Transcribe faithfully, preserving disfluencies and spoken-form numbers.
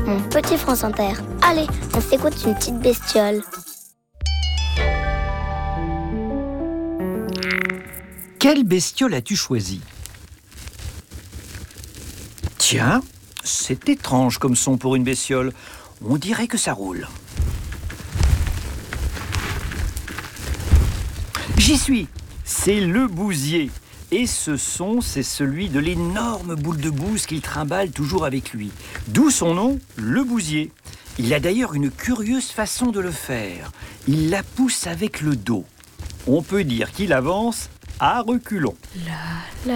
mon petit France Inter. Allez, on s'écoute une petite bestiole. Quelle bestiole as-tu choisi ? Tiens, c'est étrange comme son pour une bestiole. On dirait que ça roule. J'y suis. C'est le bousier. Et ce son, c'est celui de l'énorme boule de bouse qu'il trimballe toujours avec lui. D'où son nom, le bousier. Il a d'ailleurs une curieuse façon de le faire. Il la pousse avec le dos. On peut dire qu'il avance à reculons. La, la.